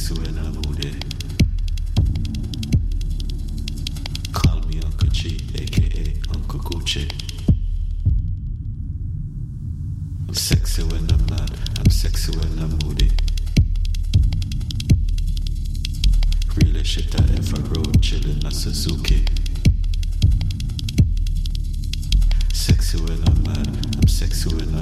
sexy when I'm moody. Call me Uncle G, aka Uncle Gucci. I'm sexy when I'm mad, I'm sexy when I'm moody. Realest shit I ever rode, chillin' a Suzuki. Sexy when I'm mad, I'm sexy when I'm